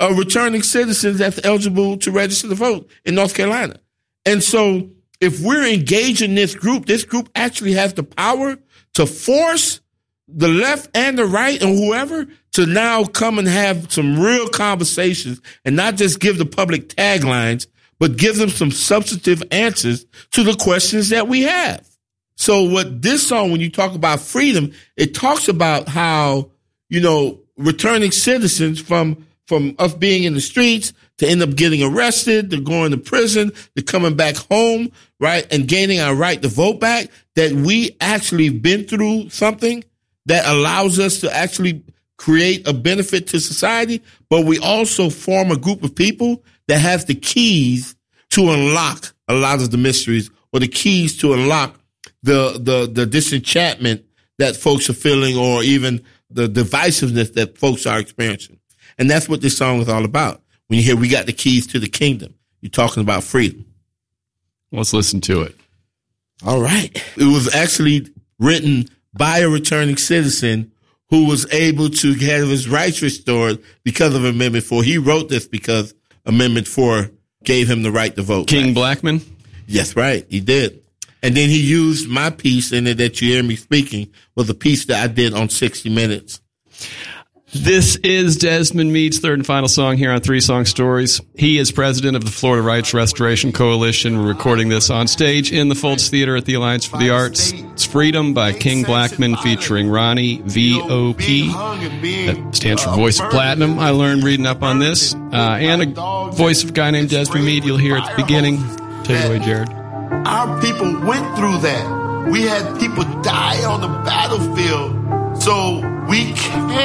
returning citizens that's eligible to register to vote in North Carolina. And so if we're engaging this group actually has the power to force the left and the right and whoever to now come and have some real conversations and not just give the public taglines, but give them some substantive answers to the questions that we have. So what this song, when you talk about freedom, it talks about how, returning citizens from us being in the streets to end up getting arrested, to going to prison, to coming back home, right, and gaining our right to vote back, that we actually been through something that allows us to actually create a benefit to society, but we also form a group of people that has the keys to unlock a lot of the mysteries or the keys to unlock the disenchantment that folks are feeling or even the divisiveness that folks are experiencing. And that's what this song is all about. When you hear we got the keys to the kingdom, you're talking about freedom. Let's listen to it. All right. It was actually written by a returning citizen who was able to have his rights restored because of Amendment 4. He wrote this because Amendment 4 gave him the right to vote. King Blackman? Yes, right. He did. And then he used my piece in it that you hear me speaking was a piece that I did on 60 Minutes. This is Desmond Meade's third and final song here on Three Song Stories. He is president of the Florida Rights Restoration Coalition. We're recording this on stage in the Folds Theater at the Alliance for the Arts. It's Freedom by King Blackman featuring Ronnie VOP. That stands for Voice of Platinum. I learned reading up on this. And a voice of a guy named Desmond Meade you'll hear at the beginning. Take it away, Jared. Our people went through that. We had people die on the battlefield. So we can't